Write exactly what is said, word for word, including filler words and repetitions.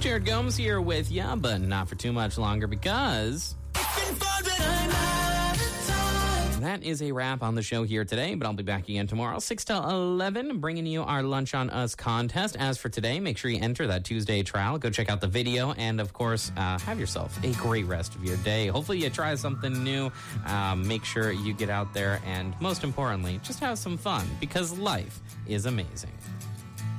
Jared Gomes here with ya, but not for too much longer because that is a wrap on the show here today, but I'll be back again tomorrow, six to eleven, bringing you our Lunch on Us contest. As for today, make sure you enter that Tuesday trial. Go check out the video, and of course, uh, have yourself a great rest of your day. Hopefully you try something new. Um, make sure you get out there, and most importantly, just have some fun, because life is amazing.